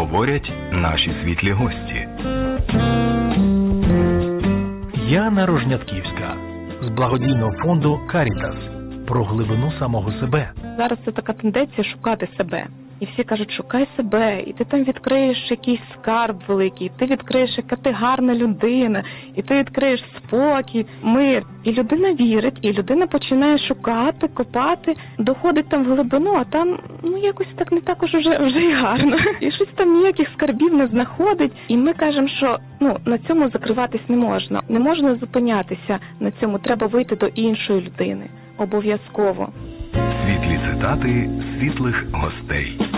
говорять наші світлі гості. Яна Рожнятківська з благодійного фонду «Карітас» про глибину самого себе. Зараз це така тенденція шукати себе. І всі кажуть, шукай себе, і ти там відкриєш якийсь скарб великий, і ти відкриєш, яка ти гарна людина, і ти відкриєш спокій, мир. І людина вірить, і людина починає шукати, копати, доходить там в глибину, а там, якось так не також вже й гарно. І щось там ніяких скарбів не знаходить. І ми кажемо, що на цьому закриватись не можна. Не можна зупинятися на цьому, треба вийти до іншої людини. Обов'язково. Світлі цитати світлих гостей.